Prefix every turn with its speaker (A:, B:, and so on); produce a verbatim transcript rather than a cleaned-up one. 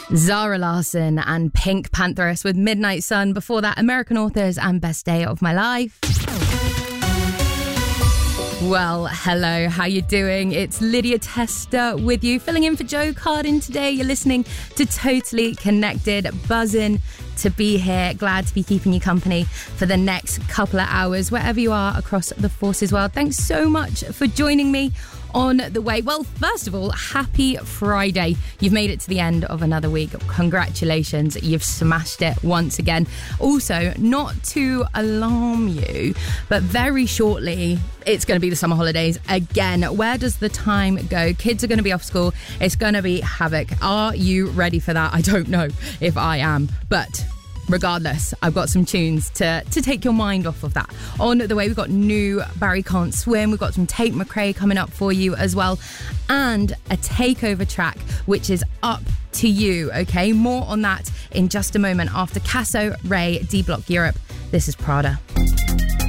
A: Zara Larsson and Pink Pantheress with Midnight Sun. Before that, American Authors and Best Day of My Life. Well, hello, how you doing? It's Lydia Tester with you, filling in for Joe Cardin today. You're listening to Totally Connected, buzzing to be here. Glad to be keeping you company for the next couple of hours, wherever you are across the Forces world. Thanks so much for joining me on the way. Well, first of all, happy Friday. You've made it to the end of another week. Congratulations. You've smashed it once again. Also, not to alarm you, but very shortly, it's going to be the summer holidays again. Where does the time go? Kids are going to be off school. It's going to be havoc. Are you ready for that? I don't know if I am, but regardless, I've got some tunes to, to take your mind off of that. On the way, we've got new Barry Can't Swim. We've got some Tate McRae coming up for you as well. And a takeover track, which is Up to You, okay? More on that in just a moment after Casso, Ray, D-Block Europe. This is Prada.